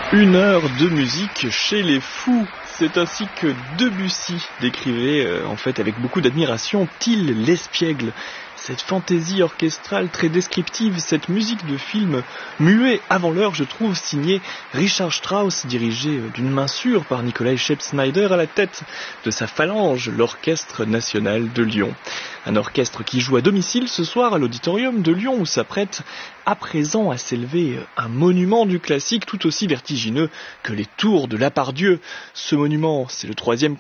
Une heure de musique chez les fous. C'est ainsi que Debussy décrivait, avec beaucoup d'admiration, Till l'espiègle. Cette fantaisie orchestrale très descriptive, cette musique de film muet avant l'heure, je trouve, signée Richard Strauss, dirigé d'une main sûre par Nikolai Scheib-Snyder à la tête de sa phalange, l'Orchestre National de Lyon. Un orchestre qui joue à domicile ce soir à l'Auditorium de Lyon, où s'apprête à présent à s'élever un monument du classique tout aussi vertigineux que les tours de La Part-Dieu. Ce monument, c'est le 3e